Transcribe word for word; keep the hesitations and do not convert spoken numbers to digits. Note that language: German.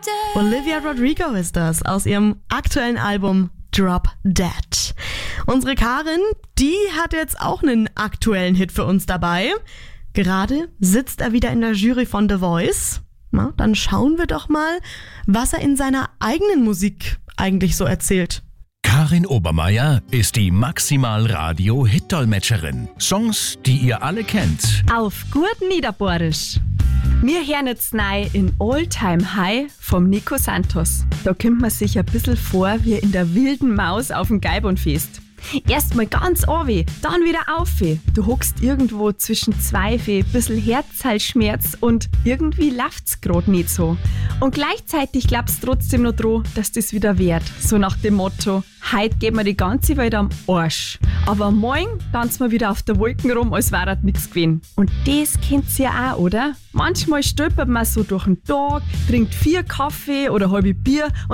Olivia Rodrigo ist das aus ihrem aktuellen Album Drop Dead. Unsere Karin, die hat jetzt auch einen aktuellen Hit für uns dabei. Gerade sitzt er wieder in der Jury von The Voice. Na, dann schauen wir doch mal, was er in seiner eigenen Musik eigentlich so erzählt. Karin Obermeier ist die Maximal-Radio-Hit-Dolmetscherin. Songs, die ihr alle kennt. Auf gut Niederbohrisch. Wir hören jetzt neu in All Time High vom Nico Santos. Da kommt man sich ein bisschen vor wie in der wilden Maus auf dem Gaibonfest. Erstmal ganz runter, dann wieder auf. Du hockst irgendwo zwischen zwei Fee, bisschen Herzhalsschmerz und irgendwie läuft's grad nicht so. Und gleichzeitig glaubst du trotzdem noch dran, dass das wieder wird. So nach dem Motto, heute geht mir die ganze Welt am Arsch. Aber morgen tanzen wir wieder auf der Wolken rum, als wäre das nichts gewesen. Und das kennt's ja auch, oder? Manchmal stolpert man so durch den Tag, trinkt vier Kaffee oder halbe Bier und